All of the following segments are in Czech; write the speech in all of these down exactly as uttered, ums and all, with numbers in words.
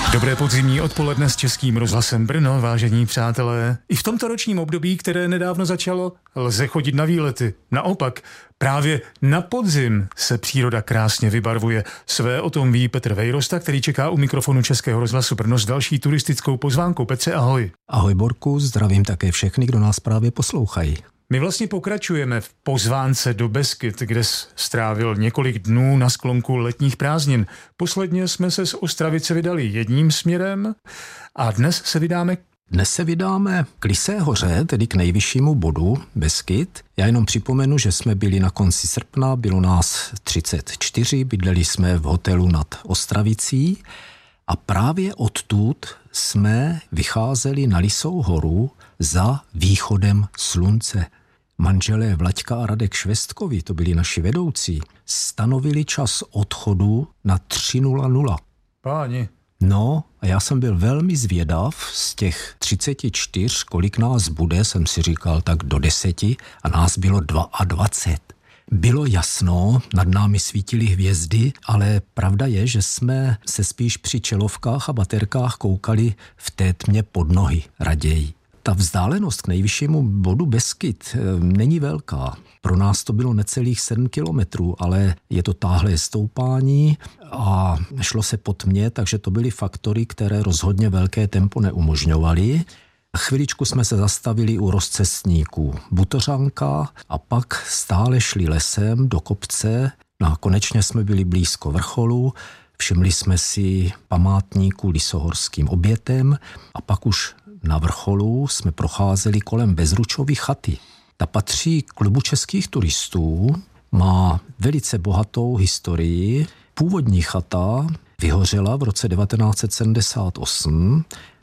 Dobré podzimní odpoledne s Českým rozhlasem Brno, vážení přátelé. I v tomto ročním období, které nedávno začalo, lze chodit na výlety. Naopak, právě na podzim se příroda krásně vybarvuje. Své o tom ví Petr Vejrosta, který čeká u mikrofonu Českého rozhlasu Brno s další turistickou pozvánkou. Petře, ahoj. Ahoj Borku, zdravím také všechny, kdo nás právě poslouchají. My vlastně pokračujeme v pozvánce do Beskyt, kde strávil několik dnů na sklonku letních prázdnin. Posledně jsme se z Ostravice vydali jedním směrem a dnes se vydáme... Dnes se vydáme k Lysé hoře, tedy k nejvyššímu bodu Beskyt. Já jenom připomenu, že jsme byli na konci srpna, bylo nás třicet čtyři, bydleli jsme v hotelu nad Ostravicí a právě odtud jsme vycházeli na Lysou horu za východem slunce. Manželé Vlaďka a Radek Švestkovi, to byli naši vedoucí, stanovili čas odchodu na tři nula nula. Páni. No, a já jsem byl velmi zvědav z těch třicet čtyři, kolik nás bude, jsem si říkal tak do deseti a nás bylo dvacet dva. Bylo jasno, nad námi svítily hvězdy, ale pravda je, že jsme se spíš při čelovkách a baterkách koukali v té tmě pod nohy raději. Ta vzdálenost k nejvyššímu bodu Beskyt není velká. Pro nás to bylo necelých sedm kilometrů, ale je to táhlé stoupání a šlo se po tmě, takže to byly faktory, které rozhodně velké tempo neumožňovaly. Chviličku jsme se zastavili u rozcestníků Butořanka a pak stále šli lesem do kopce. No a konečně jsme byli blízko vrcholu, všimli jsme si památníku lysohorským obětem a pak už na vrcholu jsme procházeli kolem Bezručovy chaty. Ta patří klubu českých turistů, má velice bohatou historii. Původní chata vyhořela v roce devatenáct set sedmdesát osm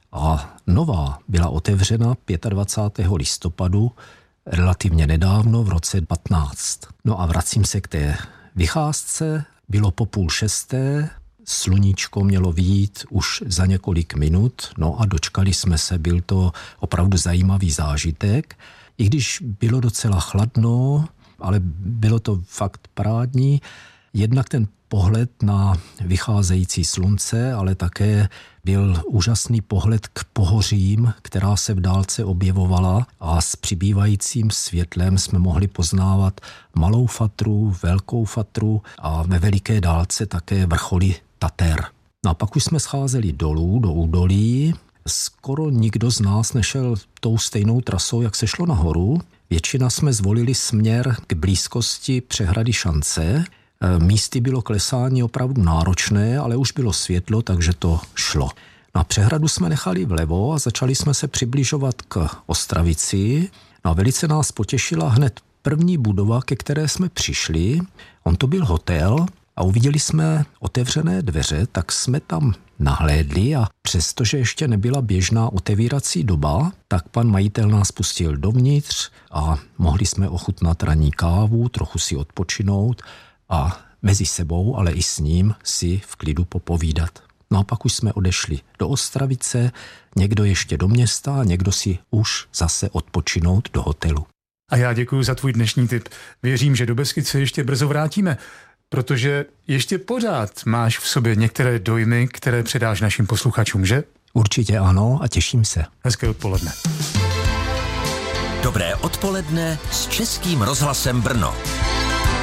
a nová byla otevřena dvacátého pátého listopadu relativně nedávno v roce patnáct. No a vracím se k té vycházce, bylo po půl šesté, sluníčko mělo vyjít už za několik minut, no a dočkali jsme se, byl to opravdu zajímavý zážitek. I když bylo docela chladno, ale bylo to fakt parádní, jednak ten pohled na vycházející slunce, ale také byl úžasný pohled k pohořím, která se v dálce objevovala a s přibývajícím světlem jsme mohli poznávat Malou Fatru, Velkou Fatru a ve veliké dálce také vrcholy Tater. No a pak už jsme scházeli dolů, do údolí. Skoro nikdo z nás nešel tou stejnou trasou, jak se šlo nahoru. Většina jsme zvolili směr k blízkosti přehrady Šance. Místy bylo klesání opravdu náročné, ale už bylo světlo, takže to šlo. Na přehradu jsme nechali vlevo a začali jsme se přibližovat k Ostravici. No a velice nás potěšila hned první budova, ke které jsme přišli. On to byl hotel a uviděli jsme otevřené dveře, tak jsme tam nahlédli a přestože ještě nebyla běžná otevírací doba, tak pan majitel nás pustil dovnitř a mohli jsme ochutnat ranní kávu, trochu si odpočinout a mezi sebou, ale i s ním si v klidu popovídat. No a pak už jsme odešli do Ostravice, někdo ještě do města a někdo si už zase odpočinout do hotelu. A já děkuji za tvůj dnešní tip. Věřím, že do Beskyt se ještě brzo vrátíme, protože ještě pořád máš v sobě některé dojmy, které předáš našim posluchačům, že? Určitě ano a těším se. Hezké odpoledne. Dobré odpoledne s Českým rozhlasem Brno.